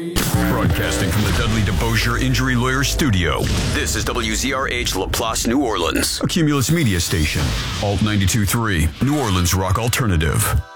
Broadcasting from the Dudley DeBosier Injury Lawyer Studio, this is WZRH LaPlace, New Orleans, a Cumulus media station, Alt 92.3, New Orleans Rock Alternative.